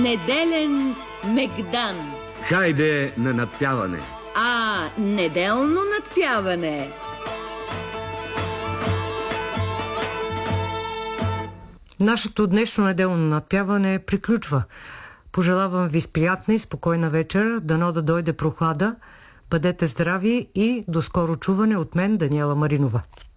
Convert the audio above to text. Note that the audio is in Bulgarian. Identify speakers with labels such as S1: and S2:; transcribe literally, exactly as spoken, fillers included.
S1: Неделен мегдан.
S2: Хайде на надпяване.
S1: А, неделно надпяване.
S3: Нашето днешно неделно надпяване приключва. Пожелавам ви приятна и спокойна вечер, дано да дойде прохлада. Бъдете здрави и до скоро чуване от мен, Даниела Маринова.